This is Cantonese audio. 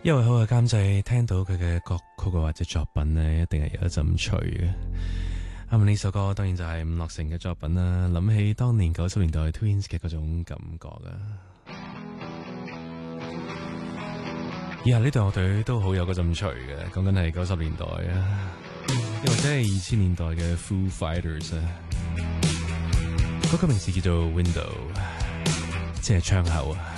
一位好嘅監製聽到佢嘅歌曲或者作品呢，一定係有一陣趣嘅。啱呢首歌當然就係伍樂城嘅作品啦，諗起當年90年代 Twins 嘅嗰種感覺啊。以下呢隊樂隊都好有嗰陣趣嘅，講緊係90年代啊，又或者係2000年代嘅 Foo Fighters 啊。嗰個名字叫做 Window，即係窗口啊。